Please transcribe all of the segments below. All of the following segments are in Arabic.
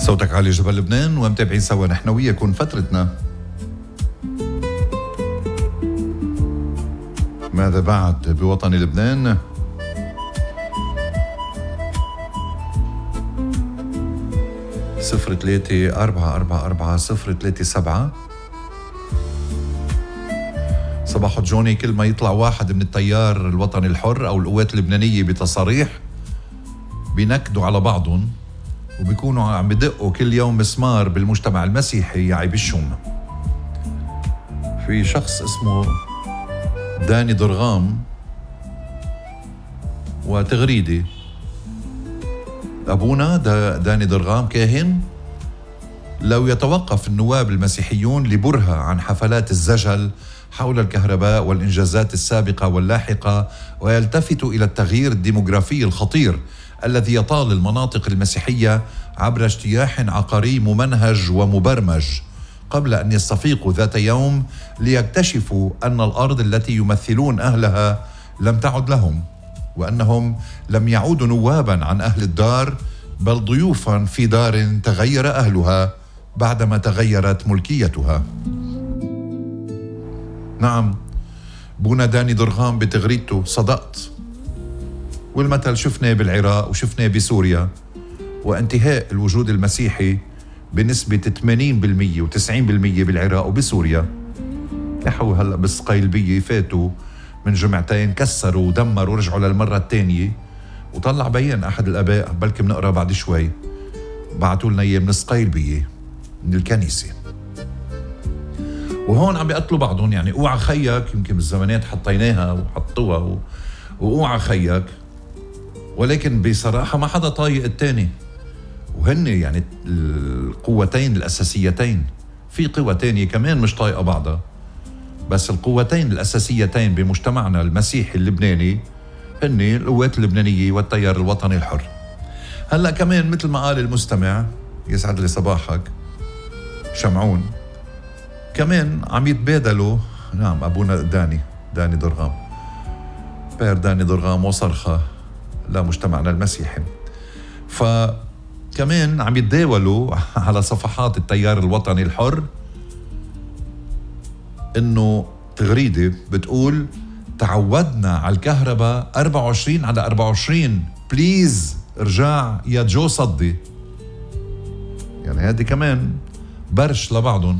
صوتك عالي جبل لبنان ومتابعين سوا نحن وياكم فترتنا. ماذا بعد بوطن لبنان؟ صفر 3-444-037. صباح جوني، كل ما يطلع واحد من التيار الوطني الحر أو القوات اللبنانية بتصاريح بينكدوا على بعضهم وبيكونوا عم بدقوا كل يوم مسمار بالمجتمع المسيحي يعيب الشوم. في شخص اسمه داني درغام وتغريدة أبونا داني درغام كاهن: لو يتوقف النواب المسيحيون لبرهة عن حفلات الزجل حول الكهرباء والإنجازات السابقة واللاحقة ويلتفتوا إلى التغيير الديموغرافي الخطير الذي يطال المناطق المسيحية عبر اجتياح عقاري ممنهج ومبرمج، قبل أن يستفيقوا ذات يوم ليكتشفوا أن الأرض التي يمثلون أهلها لم تعد لهم، وأنهم لم يعودوا نوابا عن أهل الدار بل ضيوفا في دار تغير أهلها بعدما تغيرت ملكيتها. نعم، بونا داني درغام بتغريدته صدقت، والمثل شفناه بالعراق وشفناه بسوريا، وانتهاء الوجود المسيحي بنسبة 80% و90% بالعراق وبسوريا. نحو هلأ بالصقيلبية فاتوا من جمعتين، كسروا ودمروا ورجعوا للمرة الثانية، وطلع بيان أحد الآباء بلكي بنقرأ بعد شوي، بعتوا لنا إياه من الصقيلبية من الكنيسة. وهون عم بيقتلوا بعضهم، يعني اوعى خيك، يمكن بالزمانات حطيناها وحطوها واوعى خيك، ولكن بصراحة ما حدا طايق التاني. وهن يعني القوتين الأساسيتين، في قوة تانية كمان مش طايقة بعضها، بس القوتين الأساسيتين بمجتمعنا المسيحي اللبناني هن القوات اللبنانية والتيار الوطني الحر. هلأ كمان مثل ما قال المستمع، يسعد لي صباحك شمعون، كمان عم يتبادلوا. نعم، أبونا داني درغام، بير داني درغام وصرخة لمجتمعنا المسيحي، فكمان عم يتداولوا على صفحات التيار الوطني الحر إنه تغريدة بتقول: تعودنا على الكهرباء 24/24، بليز ارجع يا جو صدي. يعني هذه كمان برش لبعضهم.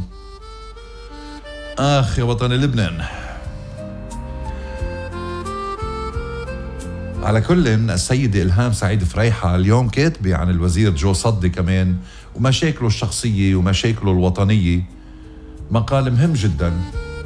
آخ يا وطن لبنان. على كل، السيدة إلهام سعيد فريحة اليوم كاتبة عن الوزير جو صدي كمان ومشاكله الشخصية ومشاكله الوطنية، مقال مهم جدا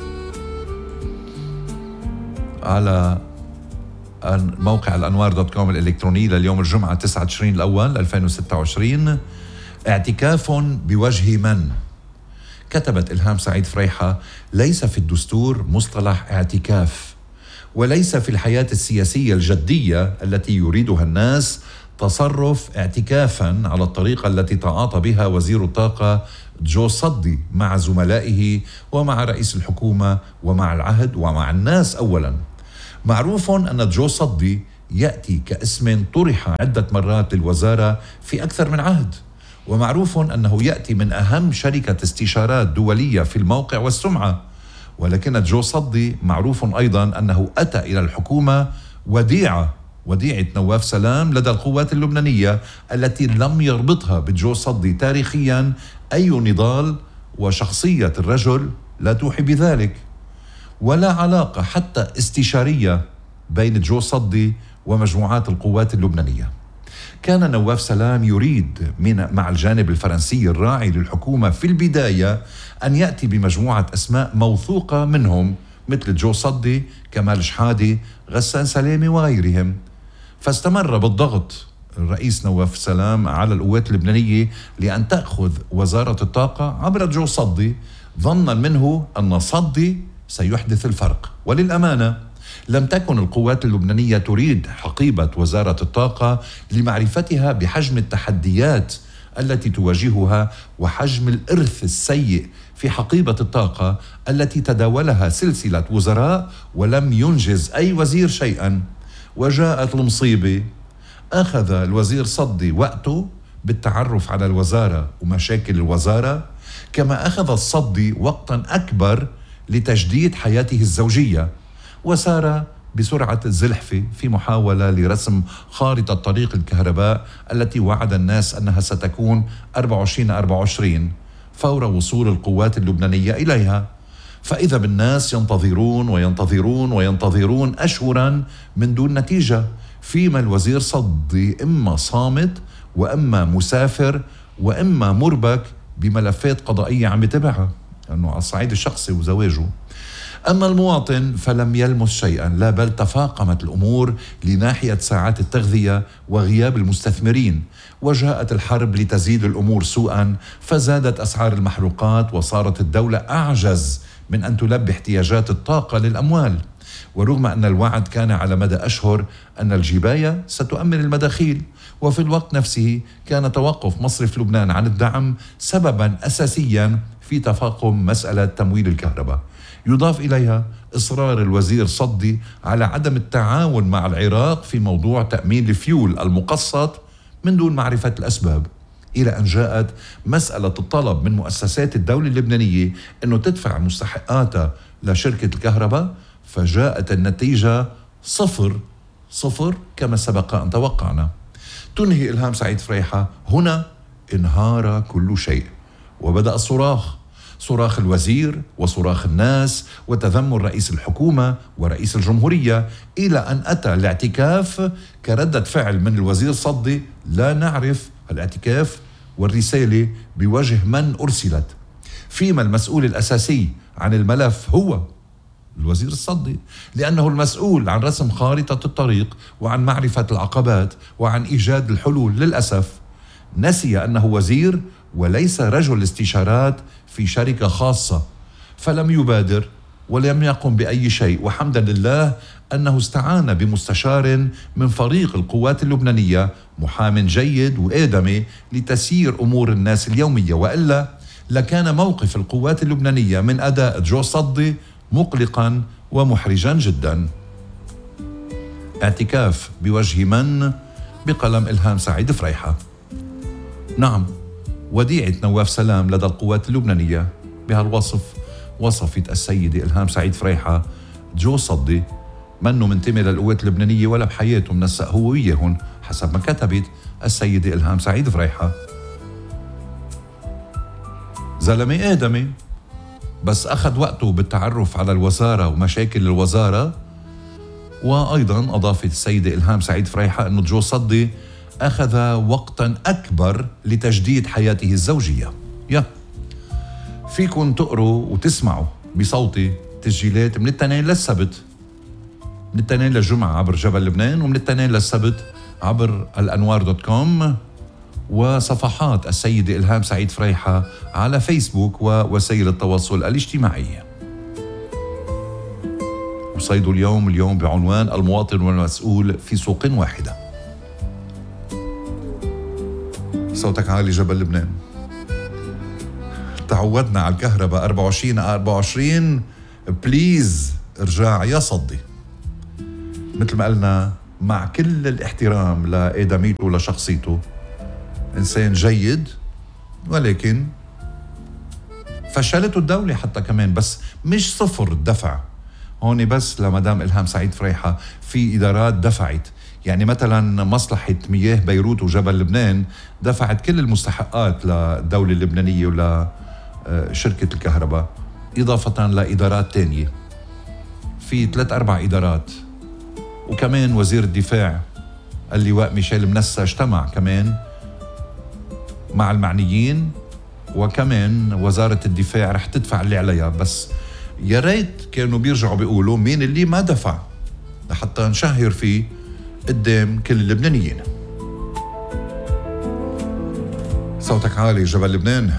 على موقع الأنوار.com الإلكتروني لليوم الجمعة 9 تشرين الأول 2026. اعتكاف بوجه من؟ كتبت إلهام سعيد فريحة: ليس في الدستور مصطلح اعتكاف، وليس في الحياة السياسية الجدية التي يريدها الناس تصرف اعتكافا على الطريقة التي تعاطى بها وزير الطاقة جو صدي مع زملائه ومع رئيس الحكومة ومع العهد ومع الناس. أولا، معروف أن جو صدي يأتي كاسم طرح عدة مرات للوزارة في أكثر من عهد، ومعروف أنه يأتي من أهم شركة استشارات دولية في الموقع والسمعة، ولكن جو صدي معروف أيضا أنه أتى إلى الحكومة وديعة نواف سلام لدى القوات اللبنانية التي لم يربطها بجو صدي تاريخيا أي نضال، وشخصية الرجل لا توحي بذلك، ولا علاقة حتى استشارية بين جو صدي ومجموعات القوات اللبنانية. كان نواف سلام يريد مع الجانب الفرنسي الراعي للحكومة في البداية أن يأتي بمجموعة أسماء موثوقة منهم مثل جو صدي، كمال شحادي، غسان سلامي وغيرهم، فاستمر بالضغط الرئيس نواف سلام على القوات اللبنانية لأن تأخذ وزارة الطاقة عبر جو صدي، ظنا منه أن صدي سيحدث الفرق. وللأمانة لم تكن القوات اللبنانية تريد حقيبة وزارة الطاقة لمعرفتها بحجم التحديات التي تواجهها وحجم الإرث السيء في حقيبة الطاقة التي تداولها سلسلة وزراء ولم ينجز أي وزير شيئا. وجاءت المصيبة، أخذ الوزير صدي وقته بالتعرف على الوزارة ومشاكل الوزارة، كما أخذ الصدي وقتا أكبر لتجديد حياته الزوجية، وسار بسرعة الزلحفة في محاولة لرسم خارطة طريق الكهرباء التي وعد الناس أنها ستكون 24/24 فور وصول القوات اللبنانية إليها. فإذا بالناس ينتظرون وينتظرون وينتظرون أشهرا من دون نتيجة، فيما الوزير صدي إما صامت وإما مسافر وإما مربك بملفات قضائية عم يتبعها، لأنه على الصعيد الشخصي وزواجه. أما المواطن فلم يلمس شيئا، لا بل تفاقمت الأمور لناحية ساعات التغذية وغياب المستثمرين، وجاءت الحرب لتزيد الأمور سوءا، فزادت أسعار المحروقات وصارت الدولة أعجز من أن تلبي احتياجات الطاقة للأموال. ورغم أن الوعد كان على مدى أشهر أن الجباية ستؤمن المداخيل، وفي الوقت نفسه كان توقف مصرف لبنان عن الدعم سببا أساسيا في تفاقم مسألة تمويل الكهرباء. يضاف إليها إصرار الوزير صدي على عدم التعاون مع العراق في موضوع تأمين الفيول المقسط من دون معرفة الأسباب، إلى أن جاءت مسألة الطلب من مؤسسات الدولة اللبنانية أنه تدفع مستحقاتها لشركة الكهرباء، فجاءت النتيجة 0-0 كما سبق أن توقعنا. تنهي إلهام سعيد فريحة: هنا انهار كل شيء، وبدأ الصراخ، صراخ الوزير وصراخ الناس وتذمر رئيس الحكومة ورئيس الجمهورية، إلى أن أتى الاعتكاف كردة فعل من الوزير صدي. لا نعرف الاعتكاف والرسالة بوجه من أرسلت، فيما المسؤول الأساسي عن الملف هو الوزير الصدي، لأنه المسؤول عن رسم خارطة الطريق وعن معرفة العقبات وعن إيجاد الحلول. للأسف نسي أنه وزير وليس رجل استشارات في شركة خاصة، فلم يبادر ولم يقم بأي شيء. وحمدا لله أنه استعان بمستشار من فريق القوات اللبنانية، محام جيد وآدمي لتسيير أمور الناس اليومية، وإلا لكان موقف القوات اللبنانية من أداء جو صدي مقلقا ومحرجا جدا. اعتكاف بوجه من؟ بقلم إلهام سعيد فريحة. نعم، وديعة نواف سلام لدى القوات اللبنانية. بهالوصف وصفت السيدة إلهام سعيد فريحة جو صدي منه منتمي للقوات اللبنانية ولا بحياته منسق هو وياهن، حسب ما كتبت السيدة إلهام سعيد فريحة. زلمة آدمي، بس أخذ وقته بالتعرف على الوزارة ومشاكل الوزارة. وأيضا أضافت السيدة إلهام سعيد فريحة أنه جو صدي أخذ وقتا أكبر لتجديد حياته الزوجية. فيكن تقروا وتسمعوا بصوتي تسجيلات من الاثنين للسبت، من الاثنين للجمعة عبر جبل لبنان، ومن الاثنين للسبت عبر الأنوار.com وصفحات السيدة إلهام سعيد فريحة على فيسبوك ووسائل التواصل الاجتماعي. وصيد اليوم بعنوان المواطن والمسؤول في سوق واحدة. صوتك عالي جبل لبنان. تعودنا على الكهرباء 24/24، بليز ارجع يا صدي. مثل ما قلنا، مع كل الاحترام لآدميته ولشخصيته، إنسان جيد، ولكن فشلته الدولة حتى كمان، بس مش صفر الدفع هون بس لمدام إلهام سعيد فريحة. في إدارات دفعت، يعني مثلا مصلحة مياه بيروت وجبل لبنان دفعت كل المستحقات للدولة اللبنانية ولشركة الكهرباء، إضافة لإدارات تانية. في 3-4 إدارات، وكمان وزير الدفاع اللواء ميشيل منسى اجتمع كمان مع المعنيين، وكمان وزارة الدفاع رح تدفع اللي عليها. بس يا ريت كانوا بيرجعوا بيقولوا مين اللي ما دفع لحتى نشهر فيه قدام كل اللبنانيين. صوتك عالي جبل لبنان.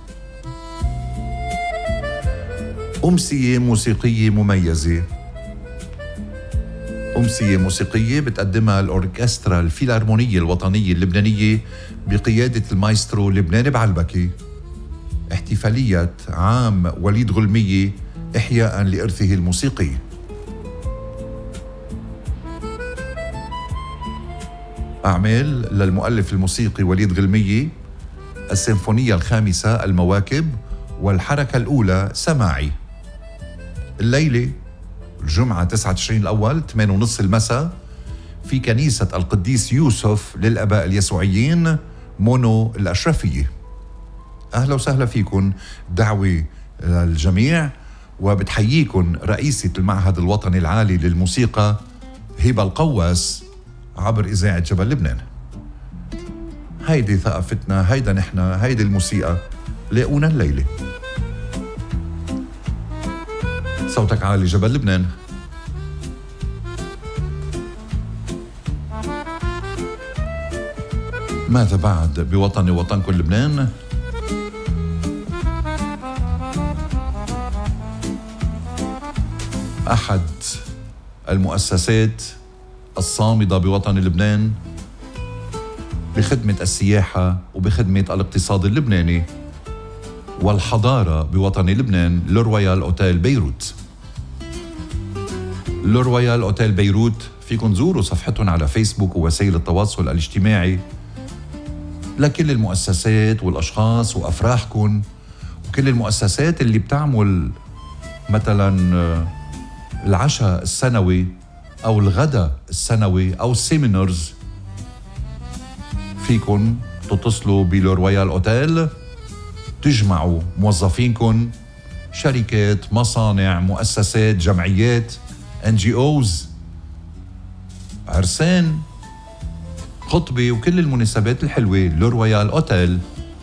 أمسية موسيقية مميزة، أمسية موسيقية بتقدمها الأوركسترا الفيلارمونية الوطنية اللبنانية بقيادة المايسترو لبنان بعلبكي. احتفالية عام وليد غلمية إحياء لإرثه الموسيقي. أعمال للمؤلف الموسيقي وليد غلمية، السيمفونية الخامسة المواكب والحركة الأولى سماعي. الليلة الجمعة 9 تشرين الأول 8:30 المساء في كنيسة القديس يوسف للآباء اليسوعيين مونو الأشرفية. أهلا وسهلا فيكم، دعوة للجميع، وبتحييكم رئيسة المعهد الوطني العالي للموسيقى هبة القواس عبر إذاعة جبل لبنان. هيدي ثقافتنا، هيدا نحنا، هيدي الموسيقى، لاقونا الليلة. صوتك عالي جبل لبنان. ماذا بعد بوطني وطنكم لبنان؟ أحد المؤسسات الصامدة بوطن لبنان بخدمة السياحة وبخدمة الاقتصاد اللبناني والحضارة بوطن لبنان، لورويال أوتيل بيروت. لورويال أوتيل بيروت فيكن تزوروا صفحتهم على فيسبوك ووسائل التواصل الاجتماعي لكل المؤسسات والأشخاص وأفراحكم، وكل المؤسسات اللي بتعمل مثلا العشاء السنوي أو الغداء السنوي أو السيمينرز. فيكن تتصلوا بلورويال أوتيل، تجمعوا موظفينكم، شركات، مصانع، مؤسسات، جمعيات، NGOs، عرسان، خطبة، وكل المناسبات الحلوة. لورويال أوتيل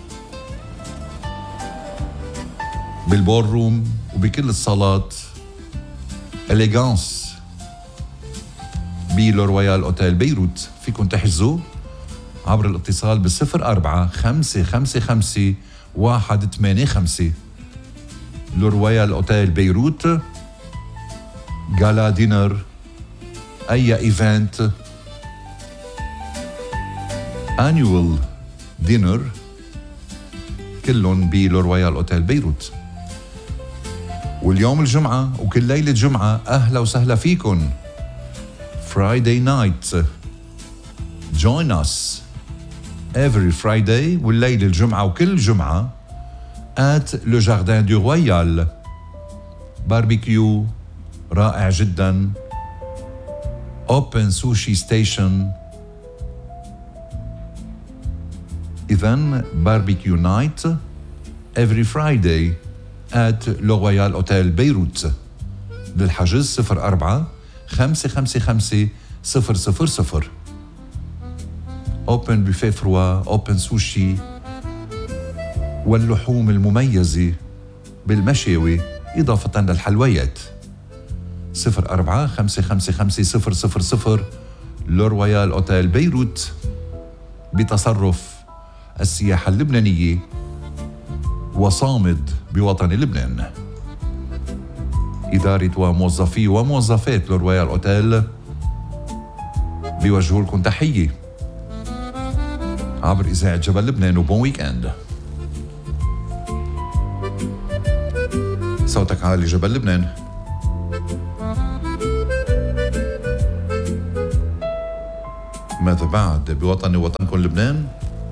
بالبول روم وبكل الصالات. إليغانس بلورويال أوتيل بيروت. فيكم تحجزوا عبر الاتصال ب04-555-185. لورويال أوتيل بيروت. غالا دينر، أي إيفنت، annual دينر، كلهم بلورويال أوتيل بيروت. واليوم الجمعة وكل ليلة جمعة أهلا وسهلا فيكن. Friday night join us every Friday، والليلة الجمعة وكل جمعة at le Jardin du Royal. باربيكيو رائع جدا، open sushi station. إذن باربيكيو نايت every Friday at le Royal Hotel بيروت. للحجز 04-555-000. open buffet froid، open sushi، واللحوم المميزة بالمشاوي إضافة للحلويات. 04-555-000. لورويال أوتيل بيروت بتصرف السياحة اللبنانية وصامد بوطن لبنان. إدارة وموظفي وموظفات لورويال أوتيل بيوجهوا لكم تحية عبر إذاعة جبل لبنان، وبون ويكند. صوتك عالي جبل لبنان. ماذا بعد بوطني وطنكم لبنان؟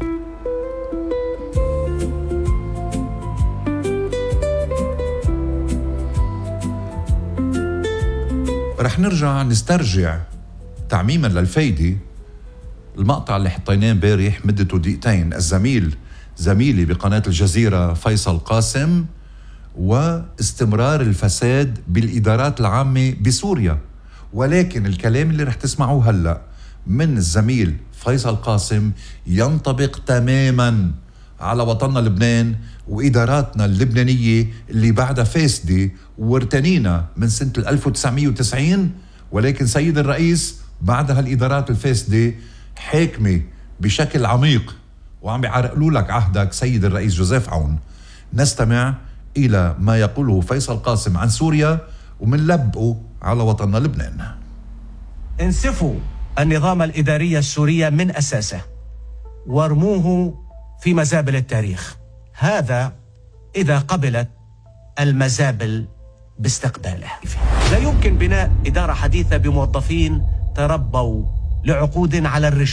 رح نرجع نسترجع تعميما للفايدة المقطع اللي حطيناه امبارح مدته دقيقتين. زميلي بقناة الجزيرة فيصل قاسم، واستمرار الفساد بالإدارات العامة بسوريا. ولكن الكلام اللي رح تسمعوه هلأ من الزميل فيصل قاسم ينطبق تماما على وطننا لبنان وإداراتنا اللبنانية اللي بعدها فاسدة وارتنينا من سنة 1990. ولكن سيد الرئيس بعدها الإدارات الفاسدة حاكمة بشكل عميق وعم بيعرقلوا لك عهدك سيد الرئيس جوزيف عون. نستمع إلى ما يقوله فيصل قاسم عن سوريا ومنلبقه على وطننا لبنان. انسفوا النظام الإداري السوري من أساسه وارموه في مزابل التاريخ. هذا إذا قبلت المزابل باستقباله. لا يمكن بناء إدارة حديثة بموظفين تربوا لعقود على الرشوة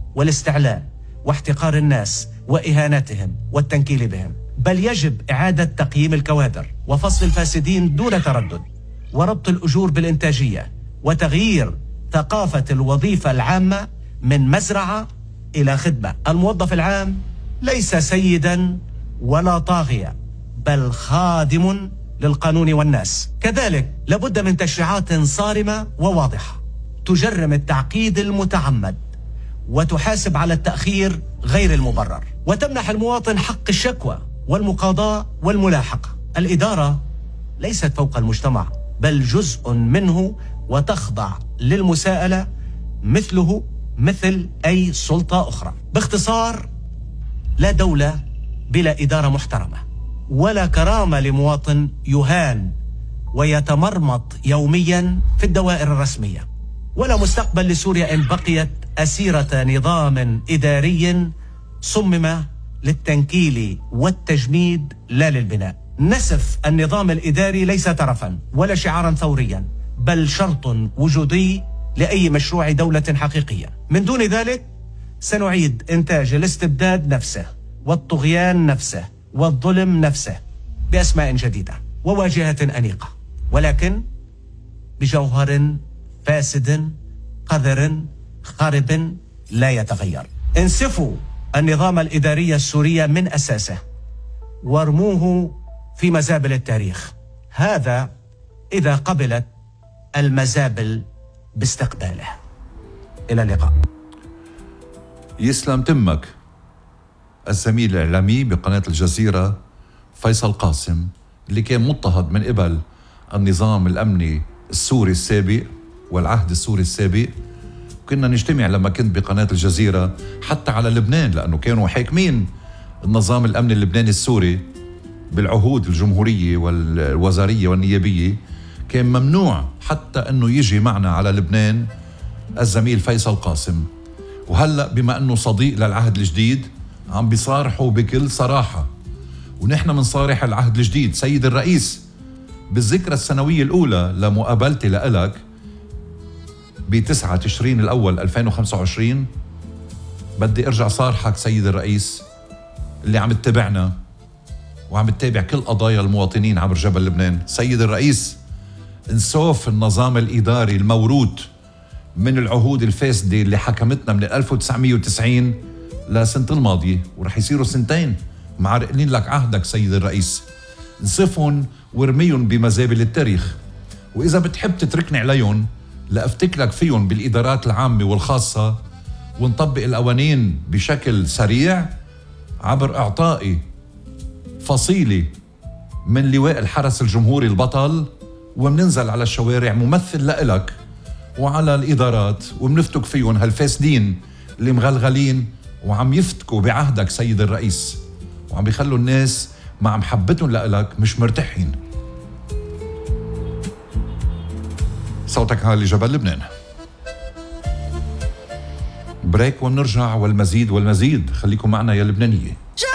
والاستعلاء واحتقار الناس وإهانتهم والتنكيل بهم، بل يجب إعادة تقييم الكوادر وفصل الفاسدين دون تردد، وربط الأجور بالإنتاجية، وتغيير ثقافة الوظيفة العامة من مزرعة إلى خدمة. الموظف العام ليس سيدا ولا طاغية، بل خادم للقانون والناس. كذلك لابد من تشريعات صارمة وواضحة تجرم التعقيد المتعمد وتحاسب على التأخير غير المبرر، وتمنح المواطن حق الشكوى والمقاضاة والملاحقة. الإدارة ليست فوق المجتمع، بل جزء منه، وتخضع للمساءلة مثله مثل أي سلطة أخرى. باختصار، لا دولة بلا إدارة محترمة، ولا كرامة لمواطن يهان ويتمرمط يوميا في الدوائر الرسمية، ولا مستقبل لسوريا إن بقيت أسيرة نظام إداري صمم للتنكيل والتجميد لا للبناء. نسف النظام الإداري ليس ترفا ولا شعارا ثوريا، بل شرط وجودي لأي مشروع دولة حقيقية. من دون ذلك سنعيد إنتاج الاستبداد نفسه والطغيان نفسه والظلم نفسه بأسماء جديدة وواجهة أنيقة، ولكن بجوهر فاسد قذر خارب لا يتغير. انسفوا النظام الإداري السوري من أساسه وارموه في مزابل التاريخ، هذا إذا قبلت المزابل باستقباله. إلى اللقاء. يسلم تمك الزميل الإعلامي بقناة الجزيرة فيصل قاسم، اللي كان مضطهد من قبل النظام الأمني السوري السابق والعهد السوري السابق. كنا نجتمع لما كنت بقناة الجزيرة حتى على لبنان، لأنه كانوا حاكمين النظام الأمني اللبناني السوري بالعهود الجمهورية والوزارية والنيابية. كان ممنوع حتى أنه يجي معنا على لبنان الزميل فيصل قاسم. وهلأ بما أنه صديق للعهد الجديد عم بيصارحوا بكل صراحة، ونحن منصارح العهد الجديد. سيد الرئيس، بالذكرى السنوية الأولى لمقابلتي لإلك ب9 تشرين الأول 2025 بدي أرجع صارحك سيد الرئيس اللي عم تتابعنا وعم تتابع كل قضايا المواطنين عبر جبل لبنان. سيد الرئيس، انسوف النظام الإداري الموروث من العهود الفاسدة اللي حكمتنا من 1990 لسنة الماضية، ورح يصيروا سنتين معرقلين لك عهدك سيد الرئيس. انسفهم وارميهم بمزابل التاريخ، وإذا بتحب تتركني عليهم لأفتك لك فيهم بالإدارات العامة والخاصة، ونطبق القوانين بشكل سريع عبر إعطائي فصيلة من لواء الحرس الجمهوري البطل، ومننزل على الشوارع ممثل لإلك وعلى الإدارات، ومنفتك فيهم هالفاسدين اللي مغلغلين وعم يفتكوا بعهدك سيد الرئيس، وعم بيخلوا الناس مع محبتهم لإلك مش مرتاحين. صوتك عالي جبل لبنان. بريك ومنرجع والمزيد والمزيد. خليكم معنا يا لبنانية.